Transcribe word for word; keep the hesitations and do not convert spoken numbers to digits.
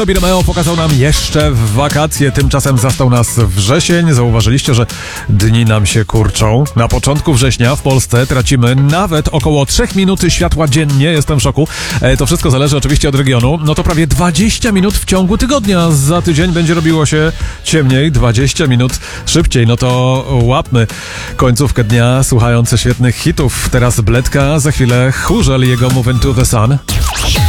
Romeo pokazał nam jeszcze w wakacje, tymczasem zastał nas wrzesień. Zauważyliście, że dni nam się kurczą. Na początku września w Polsce tracimy nawet około trzy minuty światła dziennie. Jestem w szoku. E, to wszystko zależy oczywiście od regionu. No to prawie dwadzieścia minut w ciągu tygodnia. Za tydzień będzie robiło się ciemniej, dwadzieścia minut szybciej. No to łapmy końcówkę dnia słuchając świetnych hitów. Teraz Bledka, za chwilę Chórzel, jego Move Into the Sun.